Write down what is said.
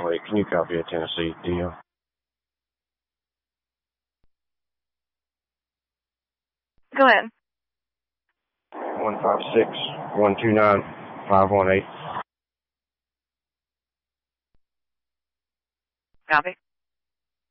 Wait, can you copy a Tennessee deal? Go ahead. 156-129-518. Copy.